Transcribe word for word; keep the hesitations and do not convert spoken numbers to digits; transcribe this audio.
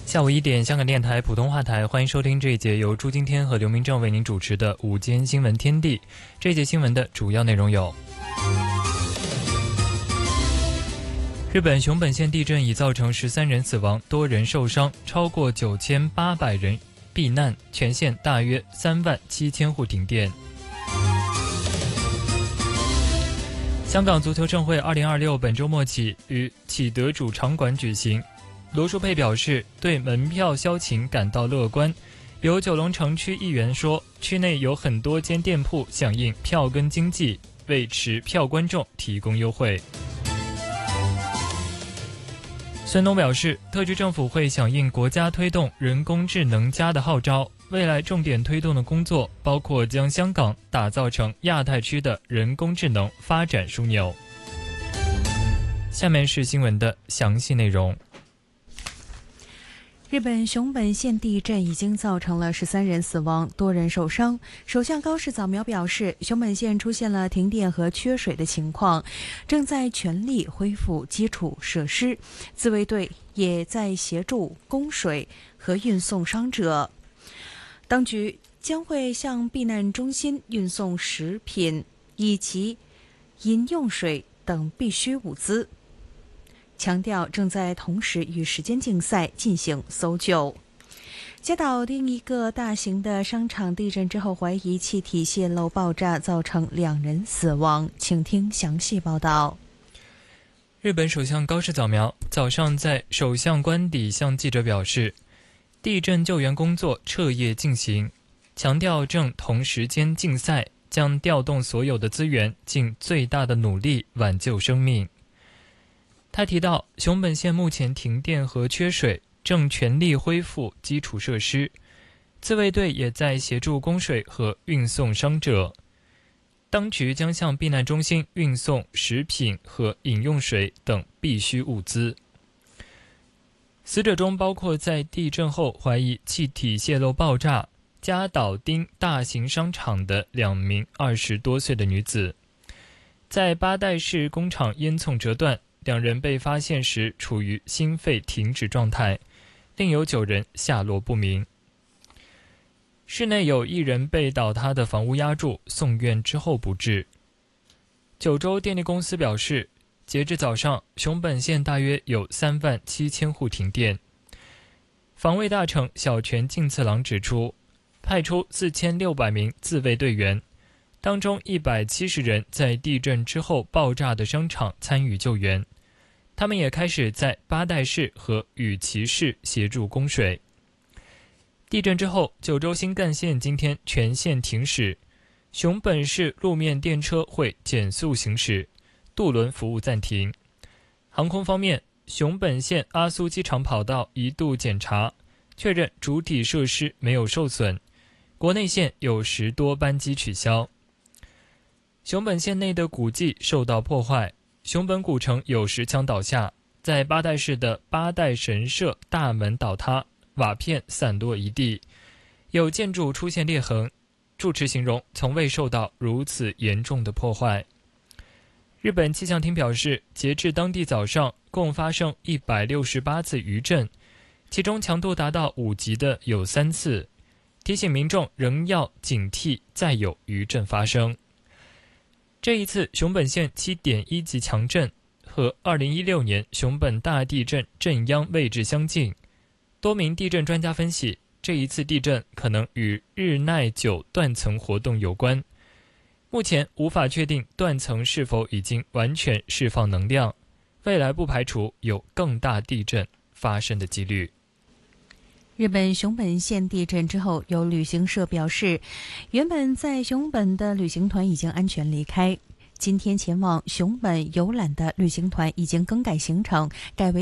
下午一点，香港电台普通话台，欢迎收听这一节由朱今天和刘明正为您主持的午间新闻天地。这一节新闻的主要内容有：日本熊本县地震已造成十三人死亡，多人受伤，超过九千八百人避难，全县大约三万七千户停电。香港足球盛会二零二六本周末起于启德主场馆举行。罗淑佩表示对门票销情感到乐观。有九龙城区议员说，区内有很多间店铺响应票根经济，为持票观众提供优惠。孙东表示，特区政府会响应国家推动人工智能加的号召，未来重点推动的工作包括将香港打造成亚太区的人工智能发展枢纽。下面是新闻的详细内容。 日本熊本县地震已经造成了十三人死亡，多人受伤。首相高市早苗表示，熊本县出现了停电和缺水的情况，正在全力恢复基础设施。自卫队也在协助供水和运送伤者。当局将会向避难中心运送食品以及饮用水等必需物资，强调正在同时与时间竞赛进行搜救。加岛另一个大型的商场地震之后，怀疑气体泄漏爆炸，造成两人死亡。请听详细报道。 日本首相高市早苗早上在首相官邸向记者表示，地震救援工作彻夜进行，强调正同时间竞赛，将调动所有的资源，尽最大的努力挽救生命。他提到，熊本县目前停电和缺水，正全力恢复基础设施，自卫队也在协助供水和运送伤者。当局将向避难中心运送食品和饮用水等必需物资。死者中包括在地震后怀疑气体泄漏爆炸加岛町大型商场的两名二十多岁的女子。在八代市工厂烟囱折断，两人被发现时处于心肺停止状态，另有九人下落不明。室内有一人被倒塌的房屋压住，送院之后不治。九州电力公司表示，截至早上，熊本县大约有三万七千户停电。防卫大臣小泉进次郎指出，派出四千六百名自卫队员，当中一百七十人在地震之后爆炸的商场参与救援，他们也开始在八代市和羽崎市协助供水。地震之后，九州新干线今天全线停驶，熊本市路面电车会减速行驶，渡轮服务暂停。航空方面，熊本县阿苏机场跑道一度检查，确认主体设施没有受损，国内线有十多班机取消。熊本县内的古迹受到破坏，熊本古城有石墙倒下，在八代市的八代神社大门倒塌，瓦片散落一地，有建筑出现裂痕，住持形容从未受到如此严重的破坏。日本气象厅表示，截至当地早上，共发生一百六十八次余震，其中强度达到五级的有三次，提醒民众仍要警惕再有余震发生。这一次熊本县 七点一 级强震和二零一六年熊本大地震震央位置相近，多名地震专家分析，这一次地震可能与日奈久断层活动有关。目前无法确定断层是否已经完全释放能量，未来不排除有更大地震发生的几率。 日本熊本县地震之后，有旅行社表示，原本在熊本的旅行团已经安全离开。今天前往熊本游览的旅行团已经更改行程，改为